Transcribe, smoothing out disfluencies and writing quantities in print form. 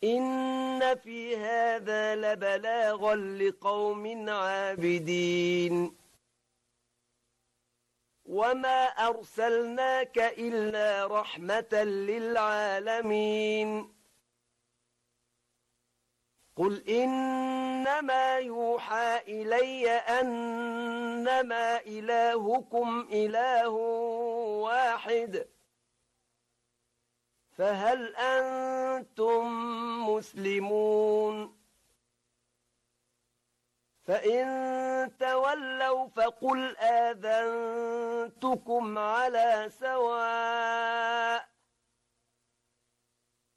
إن في هذا لبلاغا لقوم عابدين وما أرسلناك إلا رحمة للعالمين قل إنما يوحى إلي أنما إلهكم إله واحد فهل أنتم مسلمون فإن تولوا فقل آذنتكم على سواء